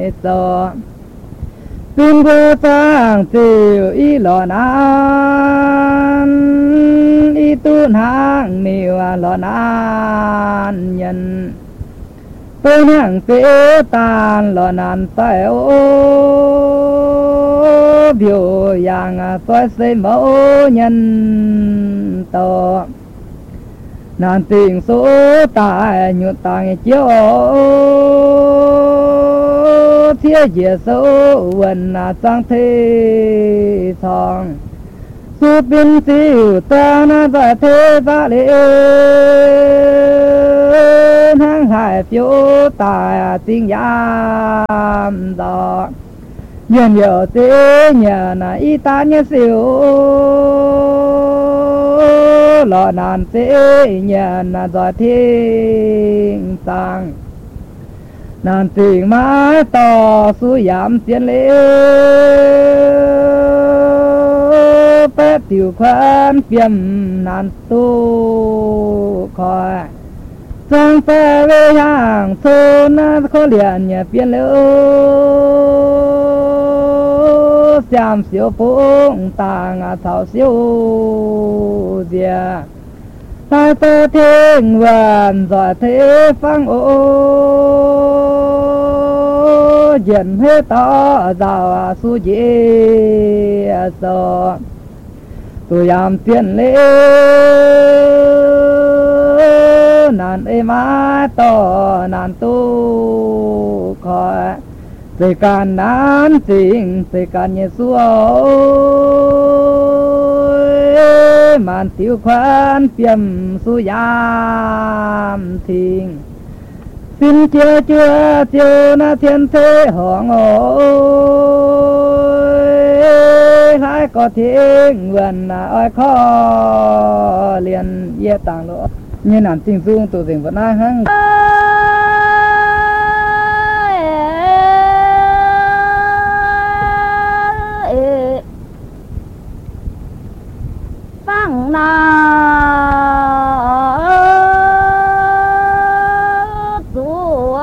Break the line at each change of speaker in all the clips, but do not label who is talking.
so tin vô sang tiêu y lò nan y tu hang miêu lò nan nhân tôi hàng tế tan lò nan tay ô biểu yang tôi xây mẫu nhân to nan tình số tài nhuận tài chiếu thiết diệt số quần sang thế thong su biên siêu ta na giải thế ra lệ hang hải phiếu tài tinh yam đó nhân nhiều thế nhà na y ta nhé siêu lọ nàn thế nhà na giải thiên sang nàn tình má to su yam tiền lệ bé tiểu khoan phiêm nàn tu khỏi sang phê về hàng thôn khó liền nhà phiên lỡ xem siêu phụng tàng thảo siêu dìa sai tơ thiên vần giỏi thế phăng ô dần hết to giàu su dì so tôi làm tiền lễ nàn ê má to nàn tu khỏi tôi can nán tình tôi can nhẹ xuống màn tiêu khoan phiêm su yam thình xin chưa chưa na thiên thế hỏng ôi hai có thiên vườn oi khó liền ye tàng lộ như nản tình dung tụ tình vẫn ai hăng
phăng na tu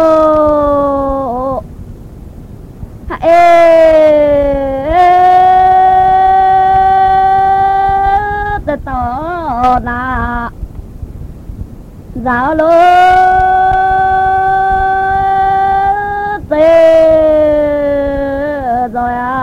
to na giáo lô tê rồi